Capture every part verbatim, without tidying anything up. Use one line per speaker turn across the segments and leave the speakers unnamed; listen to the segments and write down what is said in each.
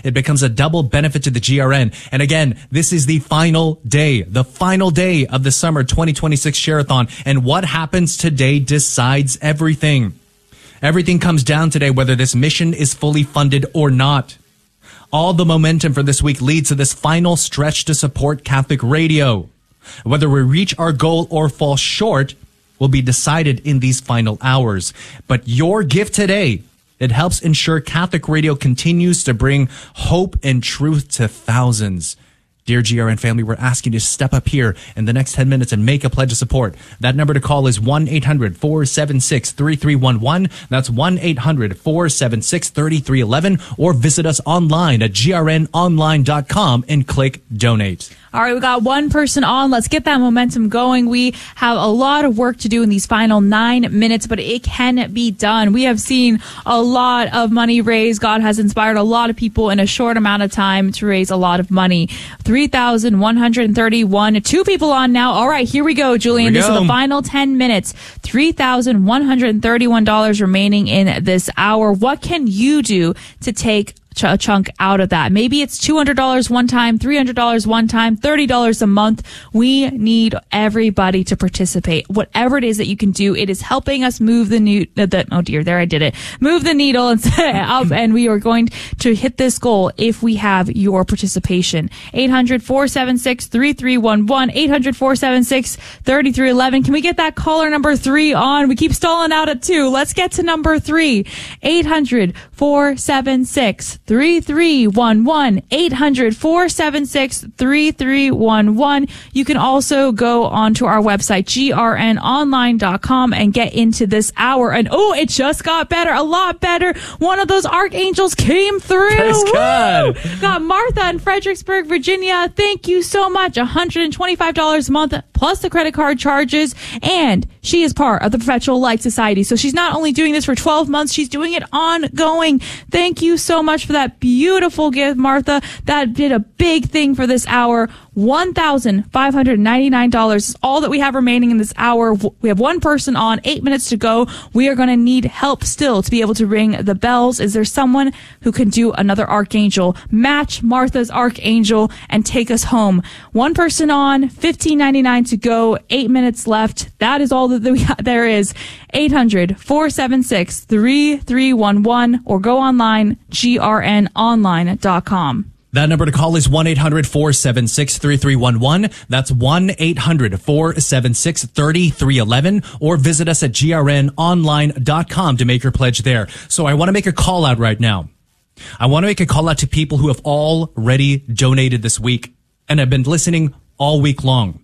it becomes a double benefit to the G R N. And again, this is the final day, the final day of the summer twenty twenty-six Share-a-thon. And what happens today decides everything. Everything comes down today whether this mission is fully funded or not. All the momentum for this week leads to this final stretch to support Catholic Radio. Whether we reach our goal or fall short will be decided in these final hours. But your gift today, it helps ensure Catholic Radio continues to bring hope and truth to thousands. Dear G R N family, we're asking you to step up here in the next ten minutes and make a pledge of support. That number to call is one eight hundred four seven six three three one one. That's one eight hundred four seven six three three one one. Or visit us online at g r n online dot com and click donate.
All right, we got one person on. Let's get that momentum going. We have a lot of work to do in these final nine minutes, but it can be done. We have seen a lot of money raised. God has inspired a lot of people in a short amount of time to raise a lot of money. three thousand one hundred thirty-one. Two people on now. All right, here we go, Julian.
We
this
go.
is the final ten minutes. three thousand one hundred thirty-one dollars remaining in this hour. What can you do to take a chunk out of that? Maybe it's two hundred dollars one time, three hundred dollars one time, thirty dollars a month. We need everybody to participate. Whatever it is that you can do, it is helping us move the new, the, the, oh dear, there I did it. Move the needle and up, and we are going to hit this goal if we have your participation. eight hundred four seven six three three one one, eight hundred four seven six three three one one. Can we get that caller number three on? We keep stalling out at two. Let's get to number three. eight hundred four seven six three three one one, eight hundred four seven six three three one one. You can also go onto our website, g r n online dot com, and get into this hour. And oh, it just got better, a lot better. One of those archangels came through.
Praise God.
Got Martha in Fredericksburg, Virginia. Thank you so much. one hundred twenty-five dollars a month plus the credit card charges. And she is part of the Perpetual Light Society. So she's not only doing this for twelve months, she's doing it ongoing. Thank you so much for that beautiful gift, Martha. That did a big thing for this hour. one thousand five hundred ninety-nine dollars is all that we have remaining in this hour. We have one person on, eight minutes to go. We are going to need help still to be able to ring the bells. Is there someone who can do another archangel? Match Martha's archangel and take us home. One person on, fifteen ninety-nine to go, eight minutes left. That is all that we got. There is. eight hundred four seven six three three one one, or go online, g r n online dot com.
That number to call is one eight hundred four seven six three three one one. That's one eight hundred four seven six three three one one. Or visit us at g r n online dot com to make your pledge there. So I want to make a call out right now. I want to make a call out to people who have already donated this week and have been listening all week long.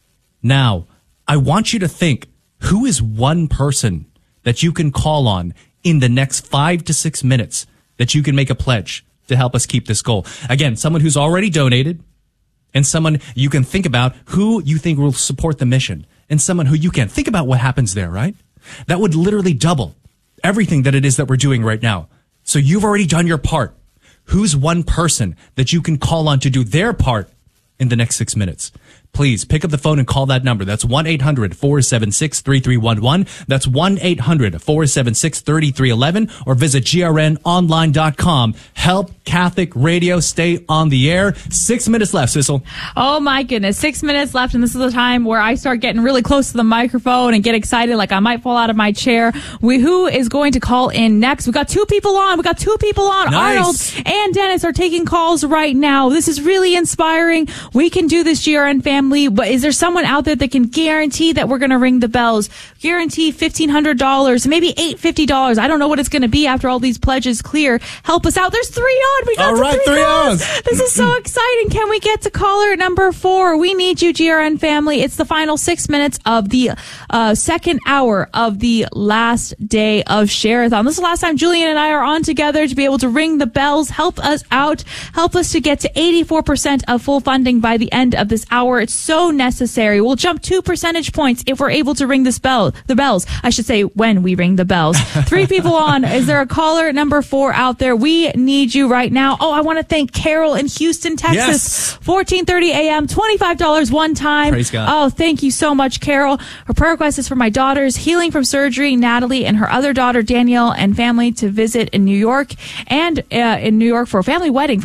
Now, I want you to think, who is one person that you can call on in the next five to six minutes that you can make a pledge to help us keep this goal? Again, someone who's already donated, and someone you can think about who you think will support the mission, and someone who you can think about what happens there, right? That would literally double everything that it is that we're doing right now. So you've already done your part. Who's one person that you can call on to do their part in the next six minutes? Please pick up the phone and call that number. That's one eight hundred four seven six three three one one. That's one eight hundred four seven six three three one one. Or visit g r n online dot com. Help Catholic Radio stay on the air. Six minutes left, Sissel.
Oh my goodness. Six minutes left. And this is the time where I start getting really close to the microphone and get excited like I might fall out of my chair. We, who is going to call in next? We got two people on. We got two people on.
Nice.
Arnold and Dennis are taking calls right now. This is really inspiring. We can do this, G R N family. But is there someone out there that can guarantee that we're going to ring the bells? Guarantee fifteen hundred dollars, maybe eight hundred fifty dollars. I don't know what it's going to be after all these pledges clear. Help us out. There's three on. We got
all
the
right,
three,
three
on.
on.
This is so exciting. Can we get to caller number four? We need you, G R N family. It's the final six minutes of the uh, second hour of the last day of Share-a-thon. This is the last time Julian and I are on together to be able to ring the bells. Help us out. Help us to get to eighty-four percent of full funding by the end of this hour. It's so necessary. We'll jump two percentage points if we're able to ring this bell, the bells. I should say when we ring the bells. Three people on. Is there a caller number four out there? We need you right now. Oh, I want to thank Carol in Houston, Texas.
Yes.
fourteen thirty a.m. twenty-five dollars one time.
Praise God.
Oh, thank you so much, Carol. Her prayer request is for my daughters healing from surgery, Natalie, and her other daughter, Danielle, and family to visit in New York and uh, in New York for a family wedding.